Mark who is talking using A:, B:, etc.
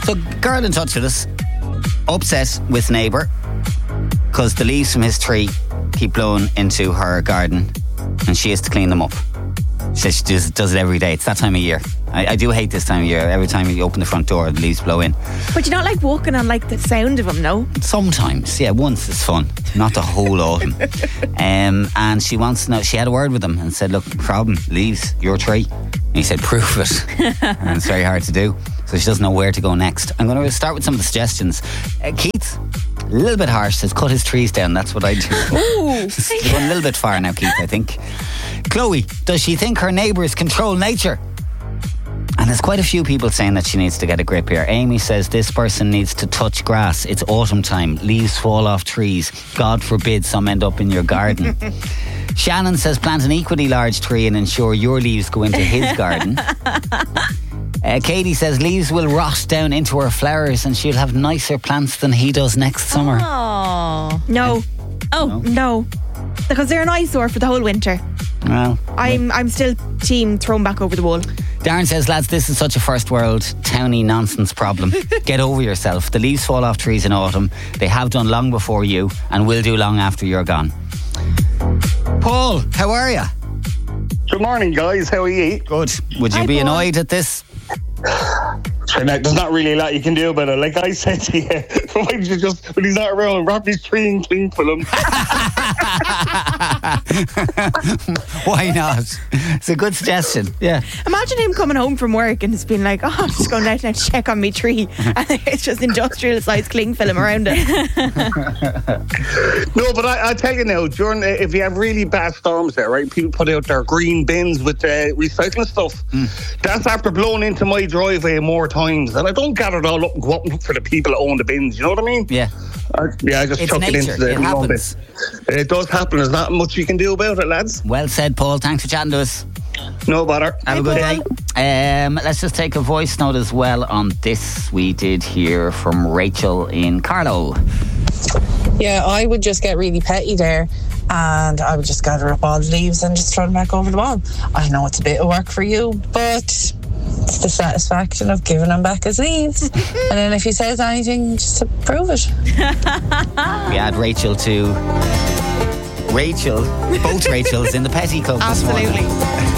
A: So, girl in touch with us, upset with neighbour because the leaves from his tree keep blowing into her garden and she has to clean them up. She says she does it every day. It's that time of year. I do hate this time of year. Every time you open the front door, the leaves blow in.
B: But you don't like walking on like the sound of them, no?
A: Sometimes, yeah, once it's fun. Not the whole autumn. And she wants to know, she had a word with him and said, look, problem, leaves, your tree. And he said, prove it. And it's very hard to do. So she doesn't know where to go next. I'm going to start with some of the suggestions. Keith, a little bit harsh, says cut his trees down. That's what I do.
B: Ooh.
A: It's going a little bit far now, Keith, I think. Chloe, does she think her neighbours control nature? And there's quite a few people saying that she needs to get a grip here. Amy says this person needs to touch grass. It's autumn time. Leaves fall off trees. God forbid some end up in your garden. Shannon says plant an equally large tree and ensure your leaves go into his garden. Katie says leaves will rot down into her flowers and she'll have nicer plants than he does next summer.
B: Oh. No. Oh, no. Because they're an eyesore for the whole winter.
A: Well,
B: I'm still team thrown back over the wall.
A: Darren says, lads, this is such a first world towny nonsense problem. Get over yourself. The leaves fall off trees in autumn. They have done long before you and will do long after you're gone. Paul, how are you?
C: Good morning, guys. How are you?
A: Good. Would you
B: Hi,
A: be
B: Paul.
A: annoyed at this?
C: There's not really a lot you can do about it. Like I said to you, why don't you just, when he's not around, wrap his tree and clean for him.
A: Why not? It's a good suggestion. Yeah.
B: Imagine him coming home from work and it's been like, oh, I'm just going out and check on me tree. And it's just industrial sized cling film around it.
C: No, but I tell you now, during if you have really bad storms there, right? People put out their green bins with recycling stuff. That's after blowing into my driveway more times, and I don't gather it all up and go up and look for the people that own the bins. You know what I mean?
A: Yeah.
C: I just
A: It's
C: chuck it
A: nature.
C: into the
A: It happens.
C: It does happen. There's not much you can do about it, lads.
A: Well said, Paul. Thanks for chatting to us.
C: No bother.
A: Have a good day. Let's just take a voice note as well on this. We did hear from Rachel in Carlow.
D: Yeah, I would just get really petty there and I would just gather up all the leaves and just throw them back over the wall. I know it's a bit of work for you, but it's the satisfaction of giving him back his leaves. And then if he says anything, just to prove it.
A: We had Rachel both Rachels in the Petty Club this morning.
B: Absolutely.